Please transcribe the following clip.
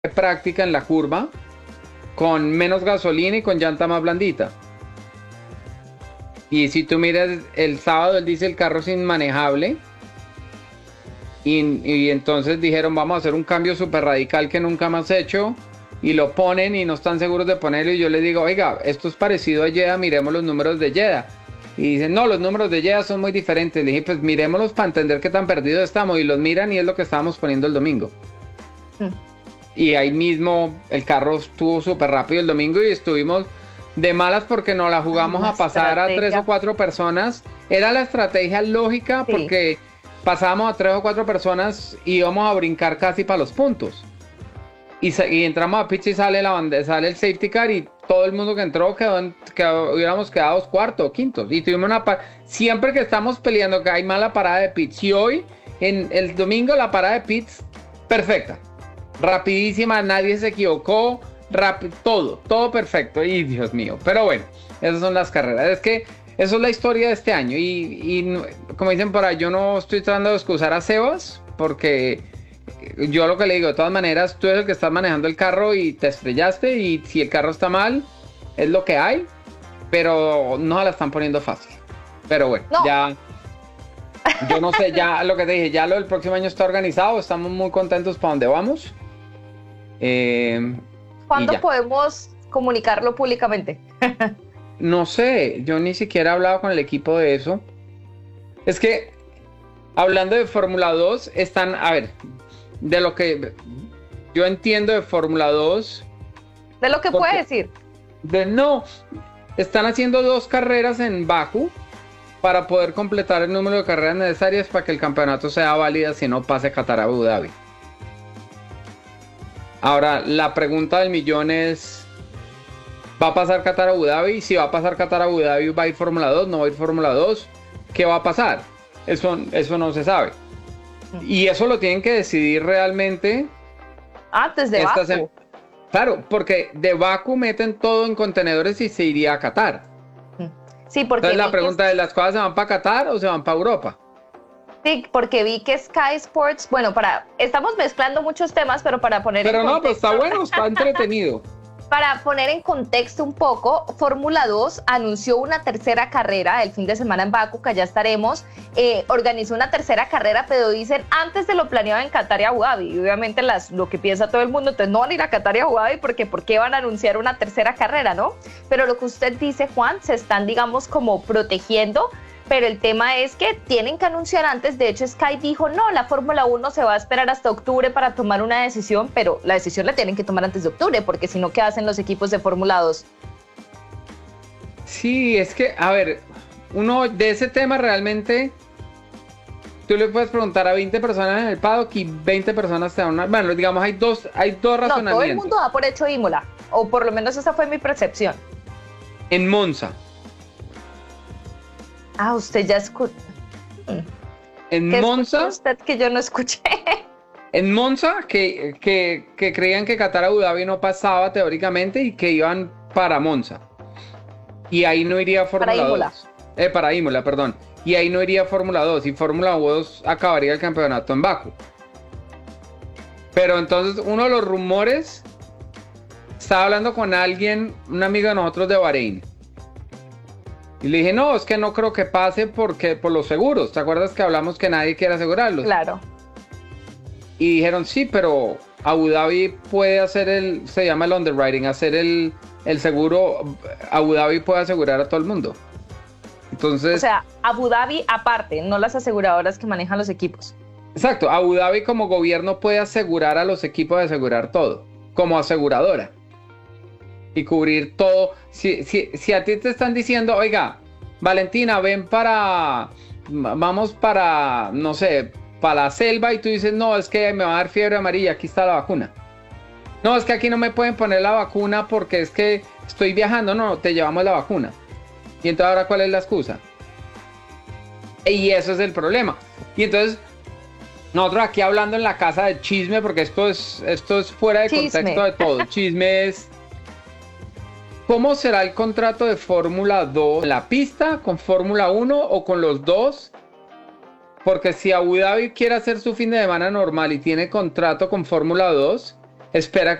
práctica en la curva con menos gasolina y con llanta más blandita. Y si tú miras el sábado, él dice el carro es inmanejable. Y entonces dijeron, vamos a hacer un cambio súper radical que nunca más hecho. Y lo ponen y no están seguros de ponerlo. Y yo les digo, oiga, esto es parecido a Jeddah, miremos los números de Jeddah. Y dicen, no, los números de Jeddah son muy diferentes. Le dije, pues miremoslos para entender qué tan perdidos estamos. Y los miran y es lo que estábamos poniendo el domingo. Y ahí mismo el carro estuvo súper rápido el domingo y estuvimos de malas porque nos la jugamos a pasar a 3 o 4 personas. Era la estrategia lógica porque pasábamos a 3 o 4 personas y íbamos a brincar casi para los puntos. Y entramos a pitch y sale sale el safety car y todo el mundo que entró hubiéramos quedado cuarto o quinto. Y tuvimos siempre que estamos peleando que hay mala parada de pitch. Y hoy, en el domingo, la parada de pitch perfecta. Rapidísima, nadie se equivocó, todo perfecto. Y Dios mío, pero bueno, esas son las carreras. Es que eso es la historia de este año. Y como dicen por ahí, yo no estoy tratando de excusar a Sebas porque yo lo que le digo, de todas maneras, tú eres el que estás manejando el carro y te estrellaste. Y si el carro está mal, es lo que hay, pero no se la están poniendo fácil. Pero bueno, no. Ya. Yo no sé, ya lo que te dije, ya lo del próximo año está organizado, estamos muy contentos para donde vamos. ¿Cuándo podemos comunicarlo públicamente? No sé, yo ni siquiera he hablado con el equipo de eso. Es que, hablando de Fórmula 2, están, a ver, de lo que yo entiendo de Fórmula 2. ¿De lo que puede decir? No, están haciendo 2 carreras en Bakú para poder completar el número de carreras necesarias para que el campeonato sea válido si no pase Qatar a Abu Dhabi. Ahora, la pregunta del millón es, ¿va a pasar Qatar a Abu Dhabi? Si va a pasar Qatar a Abu Dhabi, ¿va a ir Fórmula 2? ¿No va a ir Fórmula 2? ¿Qué va a pasar? Eso no se sabe. Y eso lo tienen que decidir realmente antes de Bakú. Claro, porque de Bakú meten todo en contenedores y se iría a Qatar. Sí, porque entonces la pregunta es, ¿las cosas se van para Qatar o se van para Europa? Sí, porque vi que Sky Sports, bueno, estamos mezclando muchos temas, pero para poner en contexto... Pero no, pues está bueno, está entretenido. Para poner en contexto un poco, Fórmula 2 anunció una tercera carrera el fin de semana en Bakú, que allá estaremos, organizó una tercera carrera, pero dicen antes de lo planeado en Qatar y Abu Dhabi. Y obviamente lo que piensa todo el mundo, entonces no van a ir a Qatar y Abu Dhabi porque ¿por qué van a anunciar una tercera carrera, no? Pero lo que usted dice, Juan, se están, digamos, como protegiendo, pero el tema es que tienen que anunciar antes. De hecho, Sky dijo, no, la Fórmula 1 se va a esperar hasta octubre para tomar una decisión, pero la decisión la tienen que tomar antes de octubre, porque si no, ¿qué hacen los equipos de Fórmula 2? Sí, es que, a ver, uno de ese tema realmente, tú le puedes preguntar a 20 personas en el paddock y 20 personas te dan una... Bueno, digamos, hay dos razonamientos. No, todo el mundo da por hecho Imola, o por lo menos esa fue mi percepción. En Monza. Ah, usted ya escuchó. En Monza. Usted que yo no escuché. En Monza, que creían que Qatar Abu Dhabi no pasaba teóricamente y que iban para Monza. Y ahí no iría Fórmula 2. Para Imola, perdón. Y ahí no iría Fórmula 2. Y Fórmula 2 acabaría el campeonato en Bakú. Pero entonces, uno de los rumores. Estaba hablando con alguien, un amigo de nosotros de Bahrein. Y le dije, no, es que no creo que pase por los seguros. ¿Te acuerdas que hablamos que nadie quiere asegurarlos? Claro. Y dijeron, sí, pero Abu Dhabi puede hacer se llama el underwriting, hacer el seguro. Abu Dhabi puede asegurar a todo el mundo. Entonces, o sea, Abu Dhabi aparte, no las aseguradoras que manejan los equipos. Exacto, Abu Dhabi como gobierno puede asegurar a los equipos de asegurar todo, como aseguradora. Y cubrir todo. Si a ti te están diciendo, oiga, Valentina, vamos para, no sé, para la selva, y tú dices, no, es que me va a dar fiebre amarilla, aquí está la vacuna. No, es que aquí no me pueden poner la vacuna porque es que estoy viajando, no, te llevamos la vacuna. Y entonces ahora, ¿cuál es la excusa? Y eso es el problema. Y entonces, nosotros aquí hablando en la casa de chisme, porque esto es fuera de contexto de todo. Chisme es... ¿Cómo será el contrato de Fórmula 2 en la pista, con Fórmula 1 o con los dos? Porque si Abu Dhabi quiere hacer su fin de semana normal y tiene contrato con Fórmula 2, espera